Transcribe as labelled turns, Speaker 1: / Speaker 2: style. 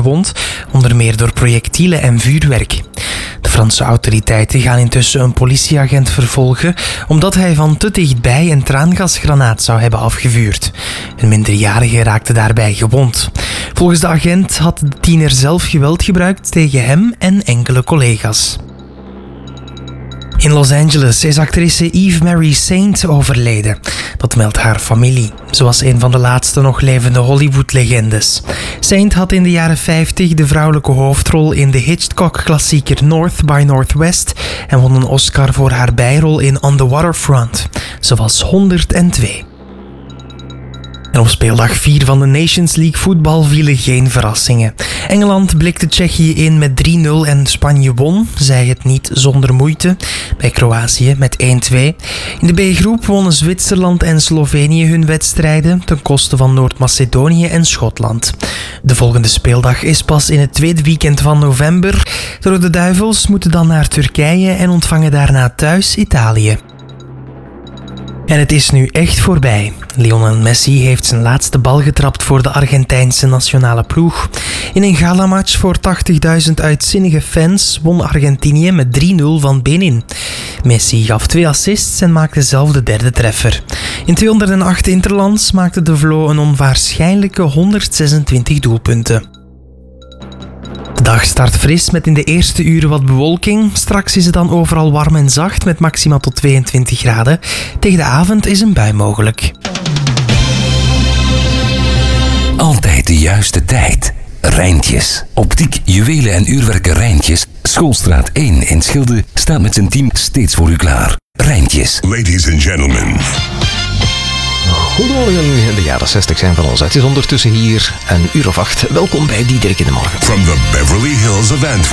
Speaker 1: gewond, onder meer door projectielen en vuurwerk. De Franse autoriteiten gaan intussen een politieagent vervolgen omdat hij van te dichtbij een traangasgranaat zou hebben afgevuurd. Een minderjarige raakte daarbij gewond. Volgens de agent had de tiener zelf geweld gebruikt tegen hem en enkele collega's. In Los Angeles is actrice Eve Mary Saint overleden. Dat meldt haar familie. Ze was een van de laatste nog levende Hollywood-legendes. Saint had in de jaren 50 de vrouwelijke hoofdrol in de Hitchcock-klassieker North by Northwest en won een Oscar voor haar bijrol in On the Waterfront. Ze was 102. En op speeldag 4 van de Nations League voetbal vielen geen verrassingen. Engeland blikte Tsjechië in met 3-0 en Spanje won, zij het niet zonder moeite, bij Kroatië met 1-2. In de B-groep wonnen Zwitserland en Slovenië hun wedstrijden ten koste van Noord-Macedonië en Schotland. De volgende speeldag is pas in het tweede weekend van november. De Rode Duivels moeten dan naar Turkije en ontvangen daarna thuis Italië. En het is nu echt voorbij. Lionel Messi heeft zijn laatste bal getrapt voor de Argentijnse nationale ploeg. In een galamatch voor 80.000 uitzinnige fans won Argentinië met 3-0 van Benin. Messi gaf 2 assists en maakte zelf de derde treffer. In 208 interlands maakte de Vlo een onwaarschijnlijke 126 doelpunten. De dag start fris met in de eerste uren wat bewolking. Straks is het dan overal warm en zacht met maximaal tot 22 graden. Tegen de avond is een bui mogelijk.
Speaker 2: Altijd de juiste tijd. Rijntjes. Optiek, juwelen en uurwerken Rijntjes. Schoolstraat 1 in Schilde staat met zijn team steeds voor u klaar. Rijntjes.
Speaker 3: Ladies and gentlemen.
Speaker 4: Goedemorgen, de jaren 60 zijn van ons. Het is ondertussen hier 1:08. Welkom bij Diederik in de Morgen.
Speaker 3: From the Beverly Hills of Antwerp.